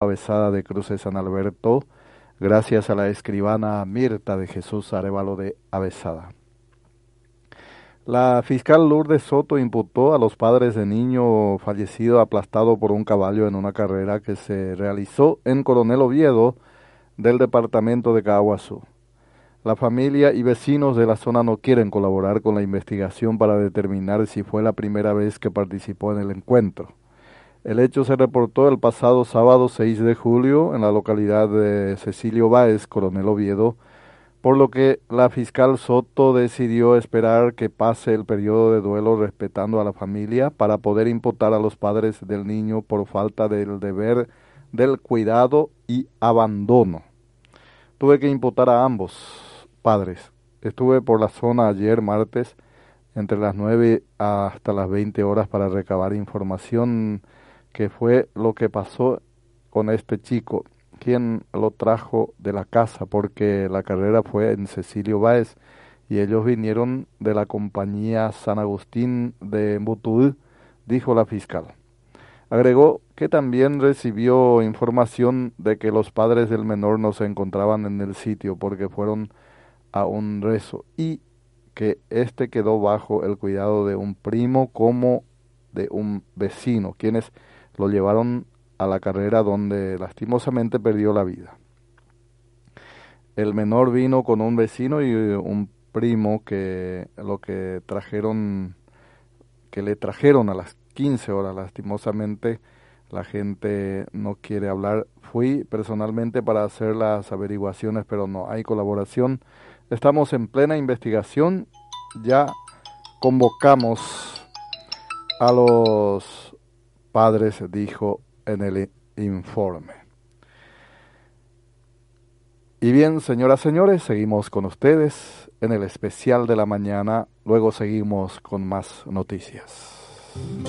Avesada de Cruces San Alberto, gracias a la escribana Mirta de Jesús Arévalo de Avesada. La fiscal Lourdes Soto imputó a los padres de niño fallecido aplastado por un caballo en una carrera que se realizó en Coronel Oviedo del departamento de Caaguazú. La familia y vecinos de la zona no quieren colaborar con la investigación para determinar si fue la primera vez que participó en el encuentro. El hecho se reportó el pasado sábado 6 de julio en la localidad de Cecilio Báez, Coronel Oviedo, por lo que la fiscal Soto decidió esperar que pase el periodo de duelo respetando a la familia para poder imputar a los padres del niño por falta del deber del cuidado y abandono. Tuve que imputar a ambos padres. Estuve por la zona ayer martes entre las 9 hasta las 20 horas para recabar información que fue lo que pasó con este chico, quien lo trajo de la casa, porque la carrera fue en Cecilio Báez y ellos vinieron de la compañía San Agustín de Mbutuú, dijo la fiscal. Agregó que también recibió información de que los padres del menor no se encontraban en el sitio porque fueron a un rezo y que este quedó bajo el cuidado de un primo como de un vecino, quienes lo llevaron a la carrera donde lastimosamente perdió la vida. El menor vino con un vecino y un primo que le trajeron a las 15 horas. Lastimosamente la gente no quiere hablar. Fui personalmente para hacer las averiguaciones, pero no hay colaboración. Estamos en plena investigación. Ya convocamos a los padres, dijo en el informe. Y bien, señoras, señores, seguimos con ustedes en el especial de la mañana. Luego seguimos con más noticias.